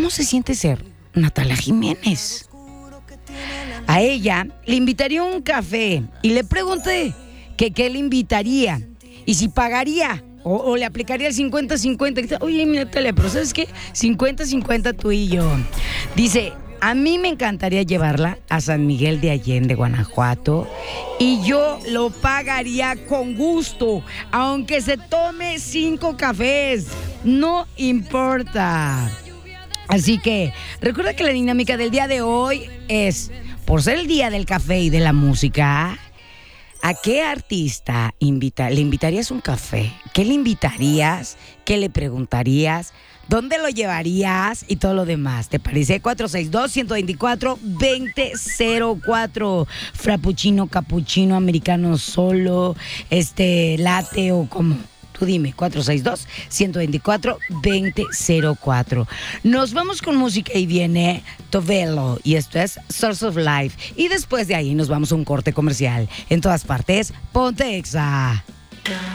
¿cómo se siente ser Natalia Jiménez? A ella le invitaría un café y le pregunté que qué le invitaría y si pagaría o le aplicaría el 50-50. Oye, mi Natalia, pero ¿sabes qué? 50-50 tú y yo. Dice, a mí me encantaría llevarla a San Miguel de Allende, Guanajuato, y yo lo pagaría con gusto, aunque se tome 5 cafés, no importa. Así que recuerda que la dinámica del día de hoy es, por ser el día del café y de la música, ¿a qué artista le invitarías un café? ¿Qué le invitarías? ¿Qué le preguntarías? ¿Dónde lo llevarías? Y todo lo demás. ¿Te parece? 462-124-2004. Frappuccino, cappuccino, americano solo, latte o como. Tú dime, 462-124-2004. Nos vamos con música y viene Tovelo. Y esto es Source of Life. Y después de ahí nos vamos a un corte comercial. En todas partes, ponte Exa.